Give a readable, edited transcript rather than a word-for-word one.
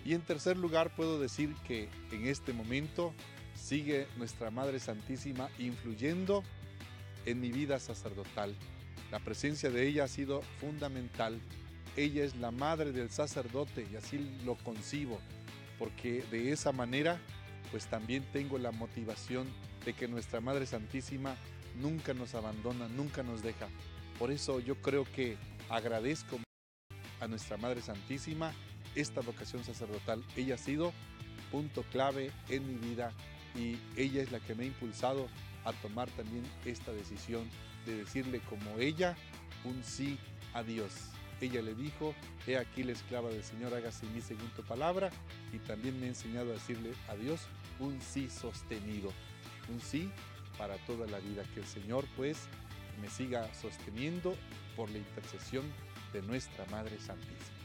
Y en tercer lugar, puedo decir que en este momento sigue nuestra Madre Santísima influyendo en mi vida sacerdotal. La presencia de ella ha sido fundamental. Ella es la madre del sacerdote y así lo concibo, porque de esa manera pues también tengo la motivación de que nuestra Madre Santísima nunca nos abandona, nunca nos deja. Por eso yo creo que agradezco a nuestra Madre Santísima esta vocación sacerdotal. Ella ha sido punto clave en mi vida y ella es la que me ha impulsado a tomar también esta decisión de decirle como ella un sí a Dios. Ella le dijo: he aquí la esclava del Señor, hágase en mí según tu palabra. Y también me ha enseñado a decirle a Dios un sí sostenido, un sí para toda la vida. Que el Señor pues me siga sosteniendo por la intercesión de nuestra Madre Santísima.